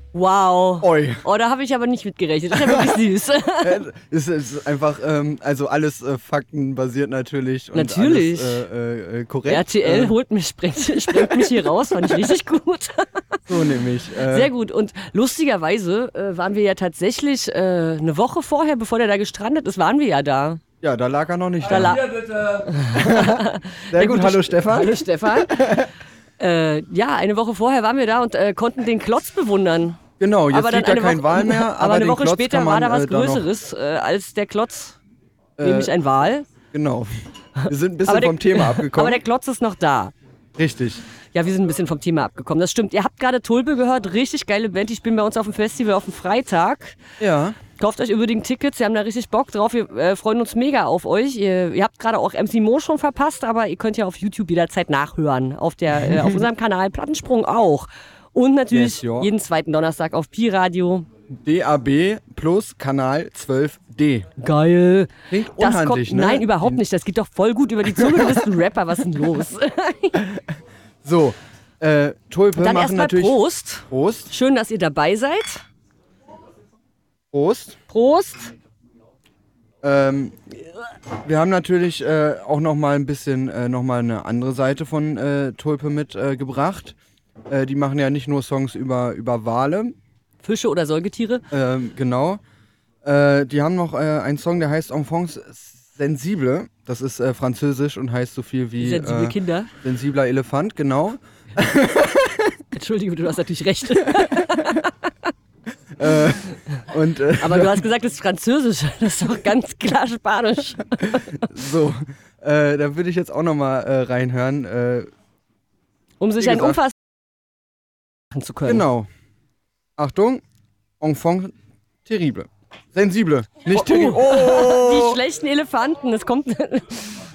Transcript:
Wow. Oi. Oh, da habe ich aber nicht mitgerechnet. Das ist ja wirklich süß. Es ist einfach, also alles faktenbasiert natürlich. Und Natürlich. Alles korrekt. RTL sprengt mich hier raus, fand ich richtig gut. So nämlich. Sehr gut. Und lustigerweise waren wir ja tatsächlich eine Woche vorher, bevor der da gestrandet ist, waren wir ja da. Ja, da lag er noch nicht. Hier bitte. Sehr gut, hallo Stefan. Hallo Stefan. Ja, eine Woche vorher waren wir da und konnten den Klotz bewundern. Genau, jetzt Aber dann liegt da eine kein Woche- Wal mehr. Aber eine den Woche Klotz später kann man, war da was noch- Größeres als der Klotz, nämlich ein Wal. Genau. Wir sind ein bisschen vom Thema Aber abgekommen. der Klotz ist noch da. Richtig. Ja, wir sind ein bisschen vom Thema abgekommen. Das stimmt. Ihr habt gerade Tulpe gehört. Richtig geile Band. Die spielen bei uns auf dem Festival auf dem Freitag. Ja. Kauft euch unbedingt Tickets. Wir haben da richtig Bock drauf. Wir freuen uns mega auf euch. Ihr habt gerade auch MC Mo schon verpasst, aber ihr könnt ja auf YouTube jederzeit nachhören. Auf unserem Kanal Plattensprung auch. Und natürlich Yes, ja. jeden zweiten Donnerstag auf Pi-Radio. DAB plus Kanal 12D. Geil. Klingt Das unhandlich, kommt, ne? Nein, überhaupt nicht. Das geht doch voll gut über die Zunge. Du bist ein Rapper. Was ist denn los? So, Tulpe Dann machen erstmal natürlich... Prost. Prost. Schön, dass ihr dabei seid. Prost. Prost. Wir haben natürlich auch noch mal ein bisschen noch mal eine andere Seite von Tulpe mitgebracht. Die machen ja nicht nur Songs über Wale, Fische oder Säugetiere? genau. Die haben noch einen Song, der heißt Enfants Sensible. Das ist französisch und heißt so viel wie Sensible Kinder. sensibler Elefant, genau. Entschuldige, du hast natürlich recht. Und Aber du hast gesagt, es ist Französisch. Das ist doch ganz klar Spanisch. so, da würde ich jetzt auch noch mal reinhören. Um sich Wie ein gesagt. Umfass machen zu können. Genau. Achtung, Enfant terrible. Sensible, nicht terrible. Die Oh! schlechten Elefanten. Es kommt.